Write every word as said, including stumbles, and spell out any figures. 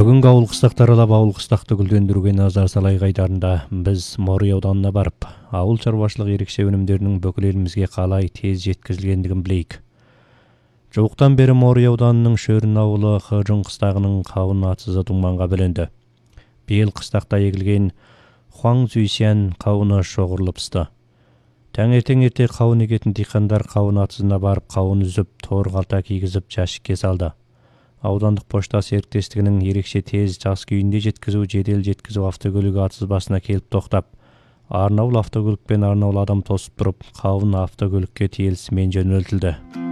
Бүгінгі ауыл қыстақты аралап ауыл қыстақты гүлдендіруге назар салайық айдарында біз Морой ауданына барып, ауыл шаруашылық ерекше өнімдерінің бүкіл елімізге қалай тез жеткізілгендігін білейік. Жуықтан бері Морой ауданының Шөрін ауылы Хыжың қыстағының қауын атсызы думанға біленді. Биыл қыстақта егілген Хуаң Зүйсян қауыны шоғырлы пысты. Таңертең ерте қауын егетін диқандар қауын атсызына барып қауын үзіп, тор қалта кигізіп жәшікке салды. Аудандық пошта серіктестігінің ерекше тез жас күйінде жеткізу жедел жеткізу автокөлігі атсыз басына келіп тоқтап, арнаулы автокөлікпен арнаулы адам тосып тұрып, қауын автокөлікке тиелісімен жөнелтілді.